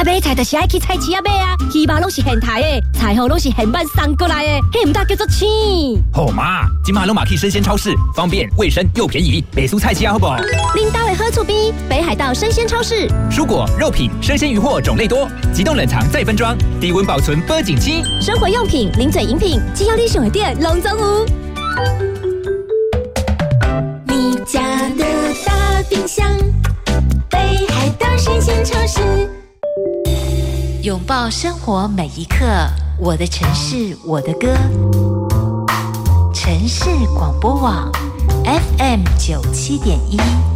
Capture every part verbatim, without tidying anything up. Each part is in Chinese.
啊，买菜就是爱去菜市啊买啊，鱼肉拢是现台的，菜货拢是现办送过来的，迄唔大叫做青。 好嘛，今嘛拢嘛去生鲜超市，方便、卫生又便宜，买蔬菜市啊好不好？ 领导的好处比北海道生鲜超市， 蔬果、肉品、生鲜鱼货种类多，急冻冷藏再分装，低温保存保景期。 生活用品、零嘴饮品，只要你想的店，拢总有。你家的大冰箱，北海道生鲜超市。 拥抱生活每一刻，我的城市，我的歌。城市广播网 F M 九七点一。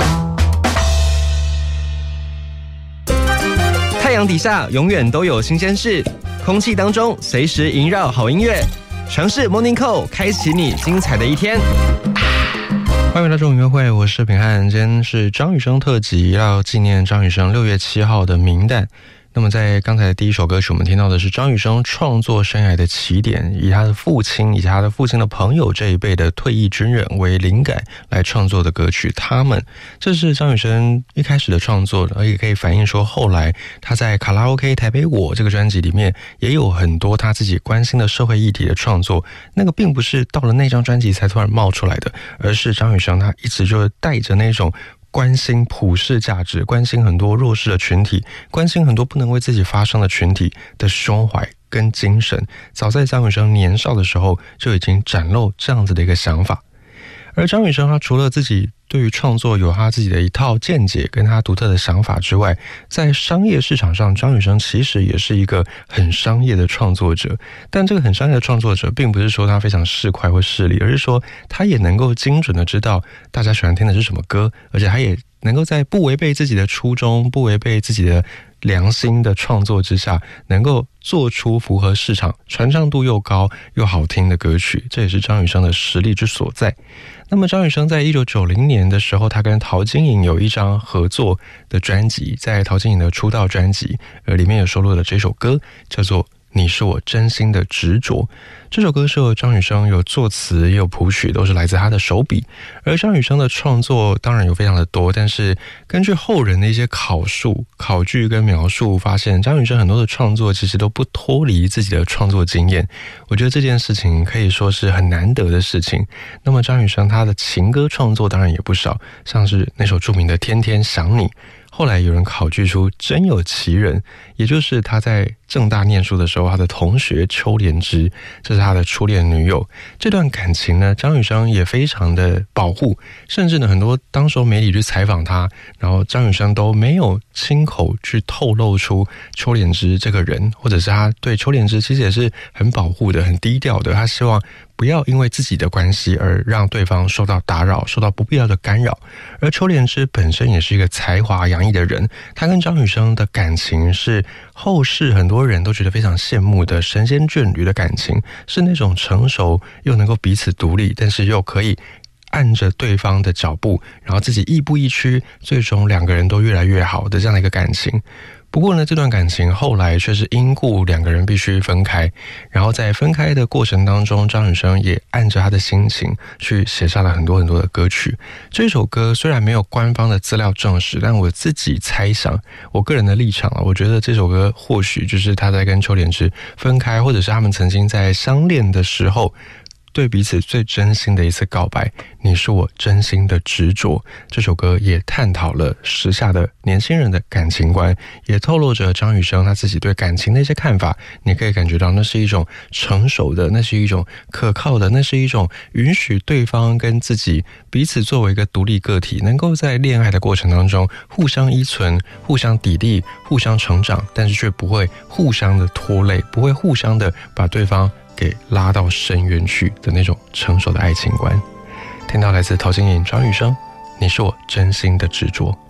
太阳底下永远都有新鲜事，空气当中随时萦绕好音乐。城市 Morning Call 开启你精彩的一天。欢迎来到中午音乐会，我是平汉。今天是张雨生特辑，要纪念张雨生六月七号的冥诞。那么在刚才的第一首歌曲，我们听到的是张雨生创作生涯的起点，以他的父亲以及他的父亲的朋友这一辈的退役军人为灵感来创作的歌曲《他们》，这是张雨生一开始的创作，而也可以反映说后来他在卡拉 OK 台北我这个专辑里面也有很多他自己关心的社会议题的创作，那个并不是到了那张专辑才突然冒出来的，而是张雨生他一直就带着那种关心普世价值，关心很多弱势的群体，关心很多不能为自己发声的群体的胸怀跟精神，早在张雨生年少的时候就已经展露这样子的一个想法。而张雨生他除了自己对于创作有他自己的一套见解跟他独特的想法之外，在商业市场上，张雨生其实也是一个很商业的创作者。但这个很商业的创作者并不是说他非常市侩或势利，而是说他也能够精准的知道大家喜欢听的是什么歌，而且他也能够在不违背自己的初衷，不违背自己的良心的创作之下，能够做出符合市场、传唱度又高又好听的歌曲，这也是张雨生的实力之所在。那么张雨生在一九九零年的时候，他跟陶晶莹有一张合作的专辑，在陶晶莹的出道专辑，呃，里面有收录了这首歌，叫做《你是我真心的执着》。这首歌是由张雨生有作词也有谱曲，都是来自他的手笔。而张雨生的创作当然有非常的多，但是根据后人的一些考述、考据跟描述，发现张雨生很多的创作其实都不脱离自己的创作经验。我觉得这件事情可以说是很难得的事情。那么张雨生他的情歌创作当然也不少，像是那首著名的《天天想你》。后来有人考据出真有其人，也就是他在政大念书的时候，他的同学邱莲芝，这是他的初恋女友。这段感情呢，张雨生也非常的保护，甚至呢，很多当时候媒体去采访他，然后张雨生都没有亲口去透露出邱莲芝这个人，或者是他对邱莲芝其实也是很保护的、很低调的。他希望不要因为自己的关系而让对方受到打扰，受到不必要的干扰。而邱莲芝本身也是一个才华洋溢的人，他跟张雨生的感情是后世很多人都觉得非常羡慕的神仙眷侣的感情，是那种成熟又能够彼此独立，但是又可以按着对方的脚步，然后自己亦步亦趋，最终两个人都越来越好的这样的一个感情。不过呢，这段感情后来却是因故两个人必须分开，然后在分开的过程当中，张雨生也按着他的心情去写下了很多很多的歌曲。这首歌虽然没有官方的资料证实，但我自己猜想，我个人的立场啊，我觉得这首歌或许就是他在跟邱莲芝分开，或者是他们曾经在相恋的时候对彼此最真心的一次告白。你是我真心的执着，这首歌也探讨了时下的年轻人的感情观，也透露着张雨生他自己对感情的一些看法。你可以感觉到那是一种成熟的，那是一种可靠的，那是一种允许对方跟自己彼此作为一个独立个体，能够在恋爱的过程当中互相依存、互相砥砺、互相成长，但是却不会互相的拖累，不会互相的把对方给拉到深渊去的那种成熟的爱情观。听到来自陶晶莹、张雨生，你是我真心的执着。